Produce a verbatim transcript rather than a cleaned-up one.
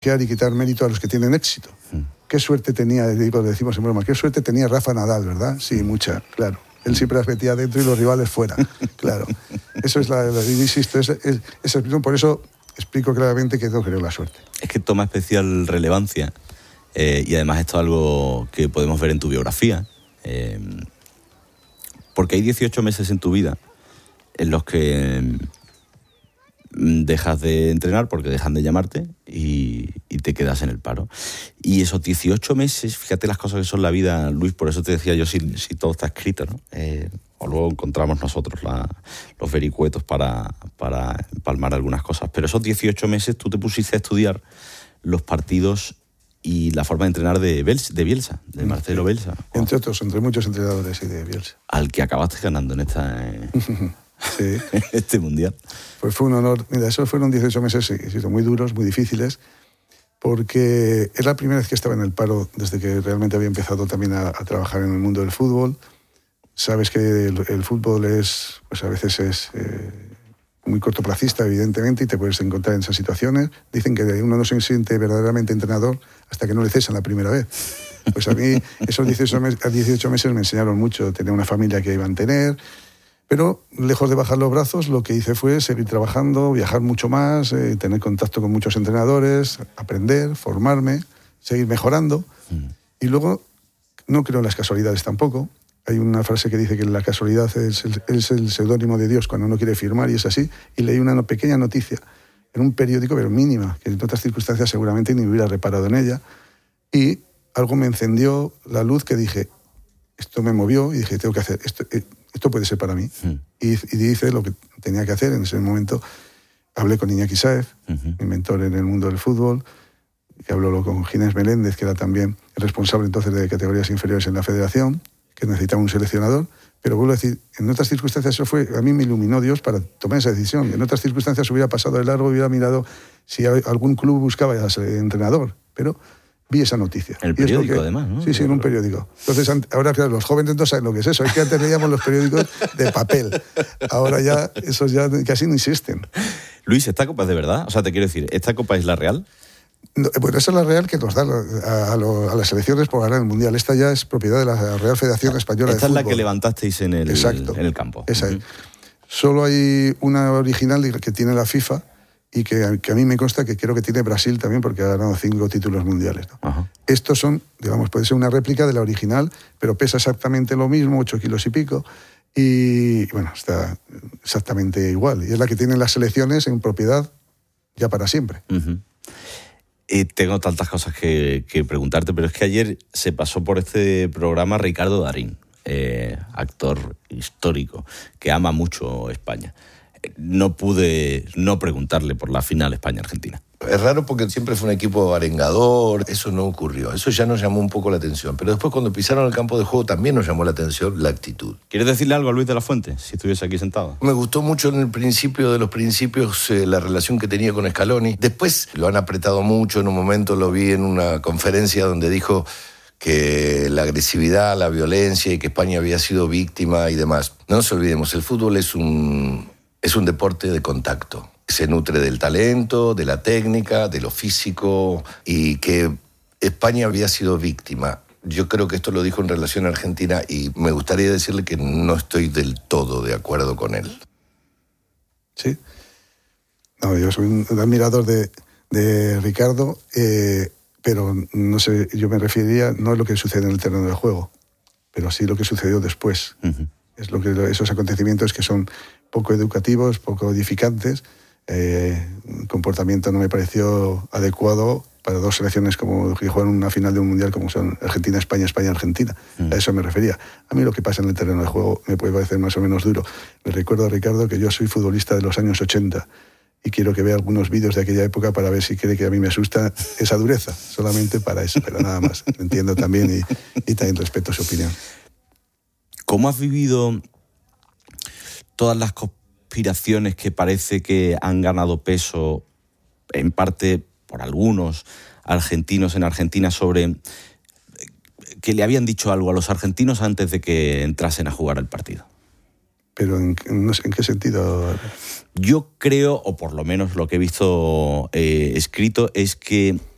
mosquear y quitar mérito a los que tienen éxito. Mm. Qué suerte tenía, digo, decimos en broma, qué suerte tenía Rafa Nadal, ¿verdad? Sí, mucha, claro. Él siempre las metía dentro y los rivales fuera, claro. Eso es la, la insisto, es, es, es, por eso explico claramente que no creo la suerte. Es que toma especial relevancia eh, y además esto es algo que podemos ver en tu biografía, eh, porque hay dieciocho meses en tu vida en los que dejas de entrenar porque dejan de llamarte y, y te quedas en el paro. Y esos dieciocho meses, fíjate las cosas que son la vida, Luis, por eso te decía yo si, si todo está escrito, ¿no? Eh, o luego encontramos nosotros la, los vericuetos para, para empalmar algunas cosas. Pero esos dieciocho meses tú te pusiste a estudiar los partidos y la forma de entrenar de, Bielsa, de Bielsa, de Marcelo Bielsa. Entre otros, entre muchos entrenadores y de Bielsa. Al que acabaste ganando en esta... Eh, sí. este mundial. Pues fue un honor. Mira, esos fueron dieciocho meses muy duros, muy difíciles, porque es la primera vez que estaba en el paro desde que realmente había empezado también a, a trabajar en el mundo del fútbol. Sabes que el, el fútbol es, pues a veces es eh, muy cortoplacista, evidentemente, y te puedes encontrar en esas situaciones. Dicen que uno no se siente verdaderamente entrenador hasta que no le cesan la primera vez. Pues a mí esos dieciocho meses, dieciocho meses me enseñaron mucho. Tenía una familia que iba a tener. Pero, lejos de bajar los brazos, lo que hice fue seguir trabajando, viajar mucho más, eh, tener contacto con muchos entrenadores, aprender, formarme, seguir mejorando. Mm. Y luego, no creo en las casualidades tampoco. Hay una frase que dice que la casualidad es el, es el seudónimo de Dios cuando uno quiere firmar, y es así. Y leí una pequeña noticia en un periódico, pero mínima, que en otras circunstancias seguramente ni hubiera reparado en ella. Y algo me encendió la luz que dije, esto me movió y dije, tengo que hacer esto. Eh, Esto puede ser para mí. Uh-huh. y, y hice lo que tenía que hacer en ese momento. Hablé con Iñaki Sáez, uh-huh. mi mentor en el mundo del fútbol, que habló con Ginés Meléndez, que era también el responsable entonces de categorías inferiores en la federación, que necesitaba un seleccionador. Pero vuelvo a decir, en otras circunstancias eso fue, a mí me iluminó Dios para tomar esa decisión. En otras circunstancias hubiera pasado de largo, hubiera mirado si algún club buscaba a ese entrenador. Pero vi esa noticia. El periódico, que, además, ¿no? Sí, sí, en un periódico. Entonces, ahora, claro, los jóvenes no saben lo que es eso. Es que antes leíamos los periódicos de papel. Ahora ya, esos ya casi no existen. Luis, ¿esta copa es de verdad? O sea, te quiero decir, ¿esta copa es la real? No, bueno, esa es la real que nos da a, a, lo, a las selecciones por ganar el Mundial. Esta ya es propiedad de la Real Federación Española de Fútbol. Esta es la que levantasteis en el, Exacto, en el campo. Esa uh-huh. es. Solo hay una original que tiene la FIFA, y que, que a mí me consta que creo que tiene Brasil también, porque ha ganado cinco títulos mundiales, ¿no? Uh-huh. Estos son, digamos, puede ser una réplica de la original, pero pesa exactamente lo mismo, ocho kilos y pico, y bueno, está exactamente igual. Y es la que tienen las selecciones en propiedad ya para siempre. Uh-huh. Y tengo tantas cosas que, que preguntarte, pero es que ayer se pasó por este programa Ricardo Darín, eh, actor histórico, que ama mucho España. No pude no preguntarle por la final España-Argentina. Es raro porque siempre fue un equipo arengador, eso no ocurrió, eso ya nos llamó un poco la atención, pero después cuando pisaron el campo de juego también nos llamó la atención la actitud. ¿Quieres decirle algo a Luis de la Fuente, si estuviese aquí sentado? Me gustó mucho en el principio de los principios eh, la relación que tenía con Scaloni, después lo han apretado mucho, en un momento lo vi en una conferencia donde dijo que la agresividad, la violencia y que España había sido víctima y demás. No nos olvidemos, el fútbol es un... Es un deporte de contacto. Se nutre del talento, de la técnica, de lo físico, y que España había sido víctima. Yo creo que esto lo dijo en relación a Argentina y me gustaría decirle que no estoy del todo de acuerdo con él. Sí. No, yo soy un admirador de, de Ricardo, eh, pero no sé, yo me referiría no a lo que sucede en el terreno del juego, pero sí lo que sucedió después. Uh-huh. Es lo que esos acontecimientos que son poco educativos, poco edificantes. Eh, el comportamiento no me pareció adecuado para dos selecciones como que juegan una final de un mundial como son Argentina, España, España, Argentina. Mm. A eso me refería. A mí lo que pasa en el terreno de juego me puede parecer más o menos duro. Le recuerdo a Ricardo que yo soy futbolista de los años ochenta y quiero que vea algunos vídeos de aquella época para ver si cree que a mí me asusta esa dureza. Solamente para eso, pero nada más. Entiendo también y, y también respeto su opinión. ¿Cómo has vivido todas las conspiraciones que parece que han ganado peso, en parte por algunos argentinos en Argentina, sobre que le habían dicho algo a los argentinos antes de que entrasen a jugar el partido? ¿Pero en, no sé, en qué sentido? Yo creo, o por lo menos lo que he visto eh, escrito, es que